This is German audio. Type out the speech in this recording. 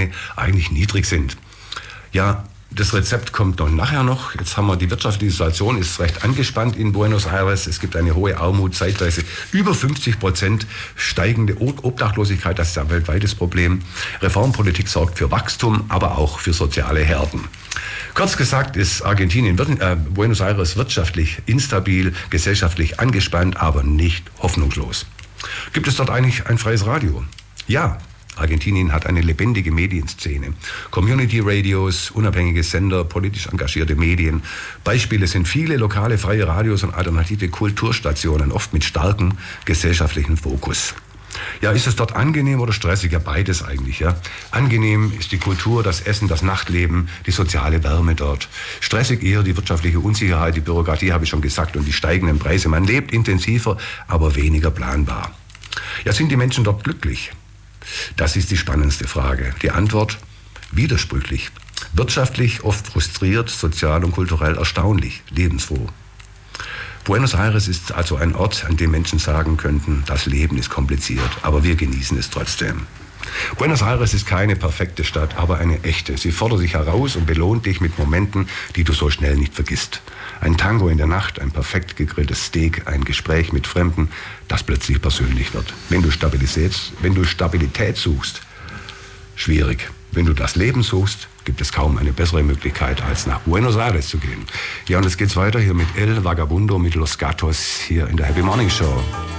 Löhne eigentlich niedrig sind. Ja, das Rezept kommt nachher noch. Jetzt haben wir die wirtschaftliche Situation, ist recht angespannt in Buenos Aires. Es gibt eine hohe Armut, zeitweise über 50% steigende Obdachlosigkeit. Das ist ein weltweites Problem. Reformpolitik sorgt für Wachstum, aber auch für soziale Härten. Kurz gesagt ist Buenos Aires wirtschaftlich instabil, gesellschaftlich angespannt, aber nicht hoffnungslos. Gibt es dort eigentlich ein freies Radio? Ja. Argentinien hat eine lebendige Medienszene. Community-Radios, unabhängige Sender, politisch engagierte Medien. Beispiele sind viele lokale freie Radios und alternative Kulturstationen, oft mit starkem gesellschaftlichen Fokus. Ja, ist es dort angenehm oder stressig? Ja, beides eigentlich. Ja. Angenehm ist die Kultur, das Essen, das Nachtleben, die soziale Wärme dort. Stressig eher die wirtschaftliche Unsicherheit, die Bürokratie, habe ich schon gesagt, und die steigenden Preise. Man lebt intensiver, aber weniger planbar. Ja, sind die Menschen dort glücklich? Das ist die spannendste Frage. Die Antwort: widersprüchlich. Wirtschaftlich oft frustriert, sozial und kulturell erstaunlich, lebensfroh. Buenos Aires ist also ein Ort, an dem Menschen sagen könnten, das Leben ist kompliziert, aber wir genießen es trotzdem. Buenos Aires ist keine perfekte Stadt, aber eine echte. Sie fordert dich heraus und belohnt dich mit Momenten, die du so schnell nicht vergisst. Ein Tango in der Nacht, ein perfekt gegrilltes Steak, ein Gespräch mit Fremden, das plötzlich persönlich wird. Wenn du Stabilität suchst, schwierig. Wenn du das Leben suchst, gibt es kaum eine bessere Möglichkeit, als nach Buenos Aires zu gehen. Ja, und jetzt geht's weiter hier mit El Vagabundo, mit Los Gatos, hier in der Happy Morning Show.